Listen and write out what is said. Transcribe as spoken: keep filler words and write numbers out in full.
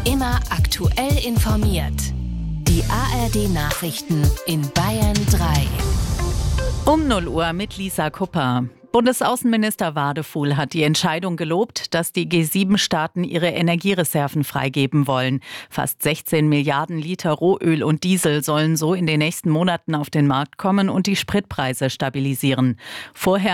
Immer aktuell informiert. Die A R D-Nachrichten in Bayern drei. Um null Uhr mit Lisa Kupper. Bundesaußenminister Wadefuhl hat die Entscheidung gelobt, dass die G sieben Staaten ihre Energiereserven freigeben wollen. Fast sechzehn Milliarden Liter Rohöl und Diesel sollen so in den nächsten Monaten auf den Markt kommen und die Spritpreise stabilisieren. Vorher